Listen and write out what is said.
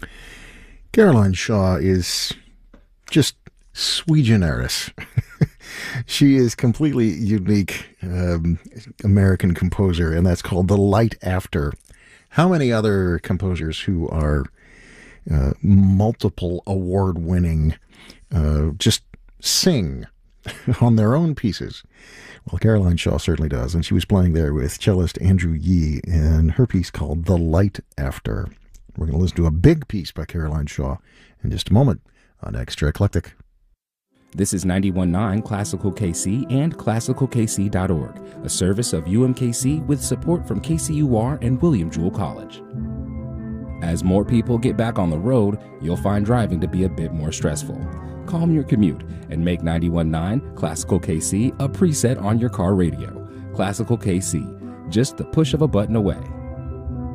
Caroline Shaw is just sui generis. She is completely unique American composer, and that's called The Light After. How many other composers who are multiple award-winning just sing on their own pieces? Well, Caroline Shaw certainly does, and she was playing there with cellist Andrew Yee in her piece called The Light After. We're going to listen to a big piece by Caroline Shaw in just a moment on Extra Eclectic. This is 91.9 Classical KC and ClassicalKC.org, a service of UMKC with support from KCUR and William Jewell College. As more people get back on the road, you'll find driving to be a bit more stressful. Calm your commute and make 91.9 Classical KC a preset on your car radio. Classical KC, just the push of a button away.